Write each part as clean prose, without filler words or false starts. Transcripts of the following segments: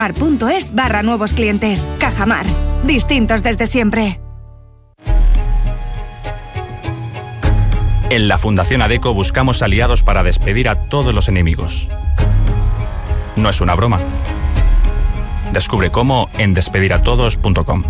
Cajamar.es/nuevos clientes. Cajamar. Distintos desde siempre. En la Fundación ADECO buscamos aliados para despedir a todos los enemigos. No es una broma. Descubre cómo en despediratodos.com.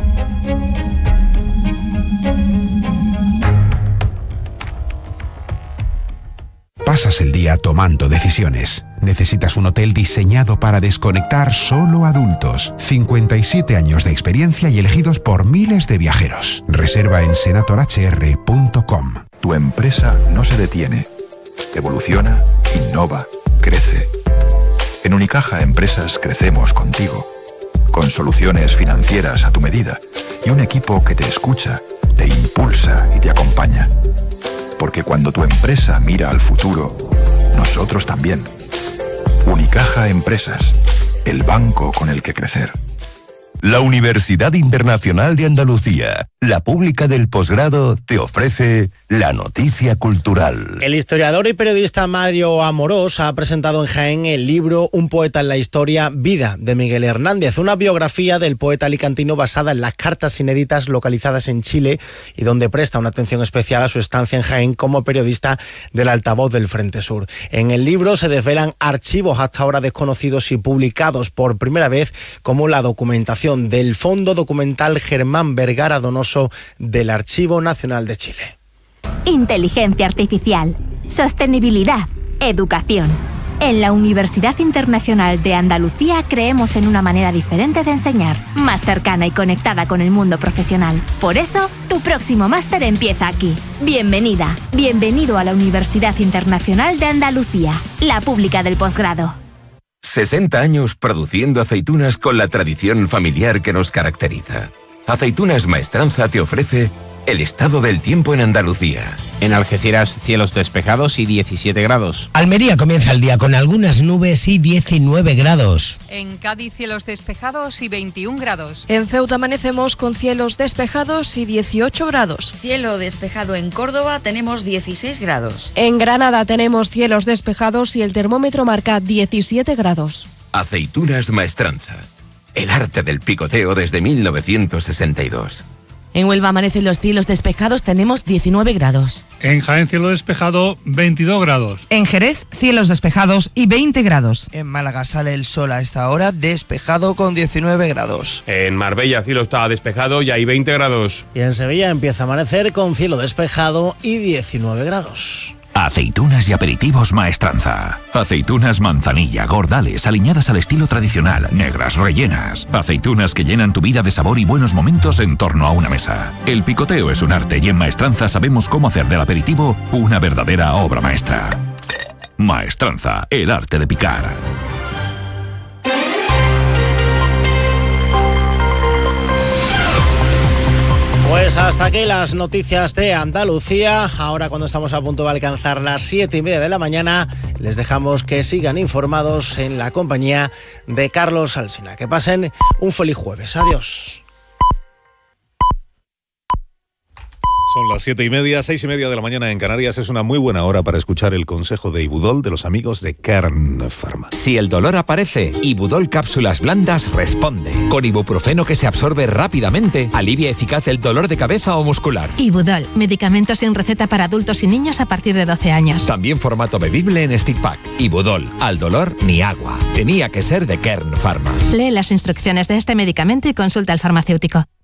Pasas el día tomando decisiones. Necesitas un hotel diseñado para desconectar solo adultos. 57 años de experiencia y elegidos por miles de viajeros. Reserva en senatorhr.com. Tu empresa no se detiene. Evoluciona, innova, crece. En Unicaja Empresas crecemos contigo. Con soluciones financieras a tu medida y un equipo que te escucha, te impulsa y te acompaña. Porque cuando tu empresa mira al futuro, nosotros también. Unicaja Empresas, el banco con el que crecer. La Universidad Internacional de Andalucía, la pública del posgrado, te ofrece la noticia cultural. El historiador y periodista Mario Amorós ha presentado en Jaén el libro Un poeta en la historia, Vida, de Miguel Hernández, una biografía del poeta alicantino basada en las cartas inéditas localizadas en Chile y donde presta una atención especial a su estancia en Jaén como periodista del altavoz del Frente Sur. En el libro se desvelan archivos hasta ahora desconocidos y publicados por primera vez, como la documentación del Fondo Documental Germán Vergara Donoso del Archivo Nacional de Chile. Inteligencia artificial, sostenibilidad, educación. En la Universidad Internacional de Andalucía creemos en una manera diferente de enseñar, más cercana y conectada con el mundo profesional. Por eso, tu próximo máster empieza aquí. Bienvenida, bienvenido a la Universidad Internacional de Andalucía, la pública del posgrado. 60 años produciendo aceitunas con la tradición familiar que nos caracteriza. Aceitunas Maestranza te ofrece el estado del tiempo en Andalucía. En Algeciras, cielos despejados y 17 grados. Almería comienza el día con algunas nubes y 19 grados. En Cádiz, cielos despejados y 21 grados. En Ceuta amanecemos con cielos despejados y 18 grados. Cielo despejado en Córdoba, tenemos 16 grados. En Granada tenemos cielos despejados y el termómetro marca 17 grados. Aceitunas Maestranza. El arte del picoteo desde 1962. En Huelva amanecen los cielos despejados, tenemos 19 grados. En Jaén, cielo despejado, 22 grados. En Jerez, cielos despejados y 20 grados. En Málaga sale el sol a esta hora, despejado con 19 grados. En Marbella, cielo está despejado y hay 20 grados. Y en Sevilla empieza a amanecer con cielo despejado y 19 grados. Aceitunas y aperitivos Maestranza. Aceitunas manzanilla, gordales, aliñadas al estilo tradicional, negras, rellenas. Aceitunas que llenan tu vida de sabor y buenos momentos en torno a una mesa. El picoteo es un arte y en Maestranza sabemos cómo hacer del aperitivo una verdadera obra maestra. Maestranza, el arte de picar. Pues hasta aquí las noticias de Andalucía. Ahora, cuando estamos a punto de alcanzar las 7:30 de la mañana, les dejamos que sigan informados en la compañía de Carlos Alsina. Que pasen un feliz jueves. Adiós. Son las 7:30, 6:30 de la mañana en Canarias. Es una muy buena hora para escuchar el consejo de Ibudol de los amigos de Kern Pharma. Si el dolor aparece, Ibudol Cápsulas Blandas responde. Con ibuprofeno que se absorbe rápidamente, alivia eficaz el dolor de cabeza o muscular. Ibudol, medicamentos sin receta para adultos y niños a partir de 12 años. También formato bebible en stick pack. Ibudol, al dolor ni agua. Tenía que ser de Kern Pharma. Lee las instrucciones de este medicamento y consulta al farmacéutico.